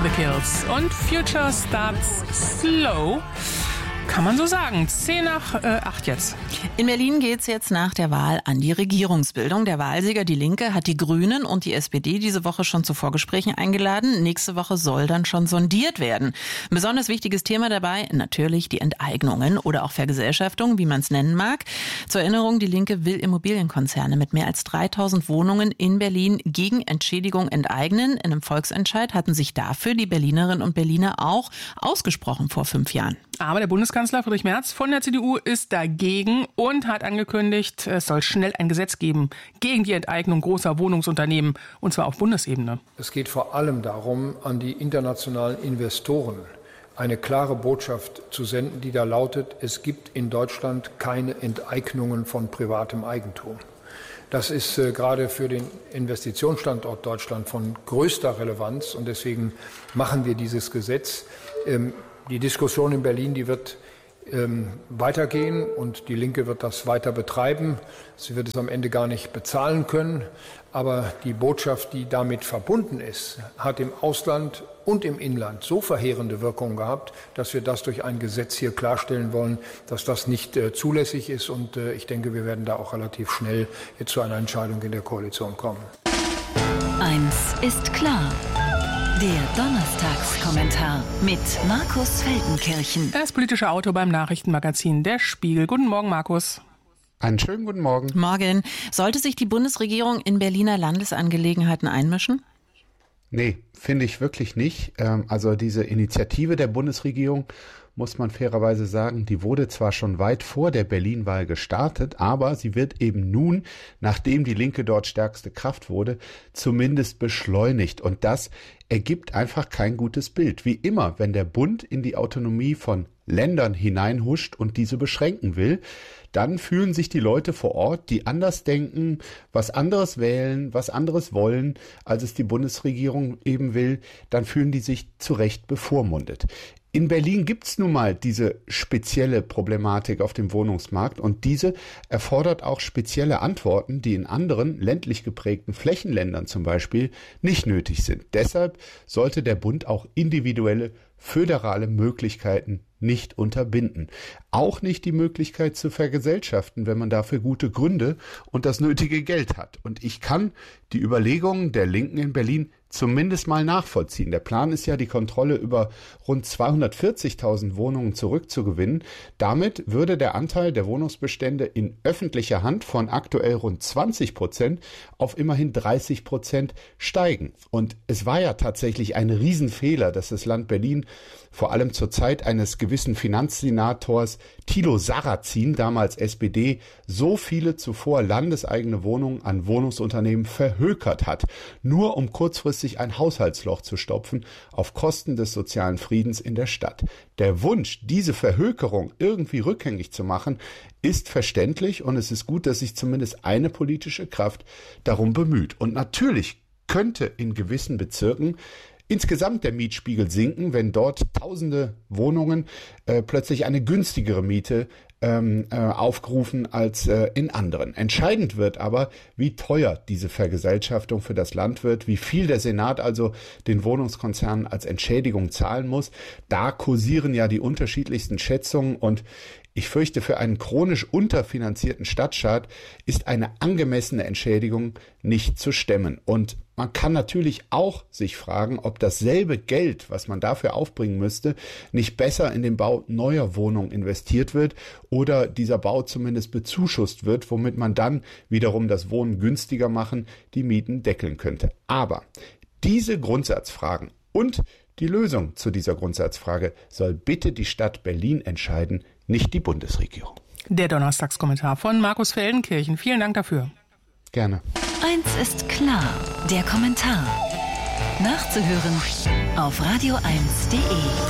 The Kills. Und Future Starts Slow. Kann man so sagen. 7:50 jetzt. In Berlin geht's jetzt nach der Wahl an die Regierungsbildung. Der Wahlsieger, die Linke, hat die Grünen und die SPD diese Woche schon zu Vorgesprächen eingeladen. Nächste Woche soll dann schon sondiert werden. Ein besonders wichtiges Thema dabei, natürlich die Enteignungen oder auch Vergesellschaftung, wie man es nennen mag. Zur Erinnerung, die Linke will Immobilienkonzerne mit mehr als 3000 Wohnungen in Berlin gegen Entschädigung enteignen. In einem Volksentscheid hatten sich dafür die Berlinerinnen und Berliner auch ausgesprochen vor 5 Jahren. Aber der Bundeskanzler Friedrich Merz von der CDU ist dagegen und hat angekündigt, es soll schnell ein Gesetz geben gegen die Enteignung großer Wohnungsunternehmen, und zwar auf Bundesebene. Es geht vor allem darum, an die internationalen Investoren eine klare Botschaft zu senden, die da lautet: Es gibt in Deutschland keine Enteignungen von privatem Eigentum. Das ist gerade für den Investitionsstandort Deutschland von größter Relevanz, und deswegen machen wir dieses Gesetz. Die Diskussion in Berlin, die wird weitergehen, und die Linke wird das weiter betreiben. Sie wird es am Ende gar nicht bezahlen können. Aber die Botschaft, die damit verbunden ist, hat im Ausland und im Inland so verheerende Wirkungen gehabt, dass wir das durch ein Gesetz hier klarstellen wollen, dass das nicht zulässig ist. Und ich denke, wir werden da auch relativ schnell jetzt zu einer Entscheidung in der Koalition kommen. Eins ist klar. Der Donnerstagskommentar mit Markus Feldenkirchen. Er ist politischer Autor beim Nachrichtenmagazin Der Spiegel. Guten Morgen, Markus. Einen schönen guten Morgen. Morgen. Sollte sich die Bundesregierung in Berliner Landesangelegenheiten einmischen? Nee, finde ich wirklich nicht. Also diese Initiative der Bundesregierung, muss man fairerweise sagen, die wurde zwar schon weit vor der Berlin-Wahl gestartet, aber sie wird eben nun, nachdem die Linke dort stärkste Kraft wurde, zumindest beschleunigt. Und das ergibt einfach kein gutes Bild. Wie immer, wenn der Bund in die Autonomie von Ländern hineinhuscht und diese beschränken will, dann fühlen sich die Leute vor Ort, die anders denken, was anderes wählen, was anderes wollen, als es die Bundesregierung eben will, dann fühlen die sich zu Recht bevormundet. In Berlin gibt's nun mal diese spezielle Problematik auf dem Wohnungsmarkt, und diese erfordert auch spezielle Antworten, die in anderen ländlich geprägten Flächenländern zum Beispiel nicht nötig sind. Deshalb sollte der Bund auch individuelle föderale Möglichkeiten nicht unterbinden. Auch nicht die Möglichkeit zu vergesellschaften, wenn man dafür gute Gründe und das nötige Geld hat. Und ich kann die Überlegungen der Linken in Berlin zumindest mal nachvollziehen. Der Plan ist ja, die Kontrolle über rund 240.000 Wohnungen zurückzugewinnen. Damit würde der Anteil der Wohnungsbestände in öffentlicher Hand von aktuell rund 20% auf immerhin 30% steigen. Und es war ja tatsächlich ein Riesenfehler, dass das Land Berlin vor allem zur Zeit eines gewissen Finanzsenators Thilo Sarrazin, damals SPD, so viele zuvor landeseigene Wohnungen an Wohnungsunternehmen verhökert hat, nur um kurzfristig ein Haushaltsloch zu stopfen auf Kosten des sozialen Friedens in der Stadt. Der Wunsch, diese Verhökerung irgendwie rückgängig zu machen, ist verständlich, und es ist gut, dass sich zumindest eine politische Kraft darum bemüht. Und natürlich könnte in gewissen Bezirken insgesamt der Mietspiegel sinken, wenn dort tausende Wohnungen plötzlich eine günstigere Miete aufgerufen als in anderen. Entscheidend wird aber, wie teuer diese Vergesellschaftung für das Land wird, wie viel der Senat also den Wohnungskonzernen als Entschädigung zahlen muss. Da kursieren ja die unterschiedlichsten Schätzungen, und ich fürchte, für einen chronisch unterfinanzierten Stadtstaat ist eine angemessene Entschädigung nicht zu stemmen. Und man kann natürlich auch sich fragen, ob dasselbe Geld, was man dafür aufbringen müsste, nicht besser in den Bau neuer Wohnungen investiert wird oder dieser Bau zumindest bezuschusst wird, womit man dann wiederum das Wohnen günstiger machen, die Mieten deckeln könnte. Aber diese Grundsatzfragen und die Lösung zu dieser Grundsatzfrage soll bitte die Stadt Berlin entscheiden, nicht die Bundesregierung. Der Donnerstagskommentar von Markus Feldenkirchen. Vielen Dank dafür. Gerne. Eins ist klar, der Kommentar. Nachzuhören auf radio1.de.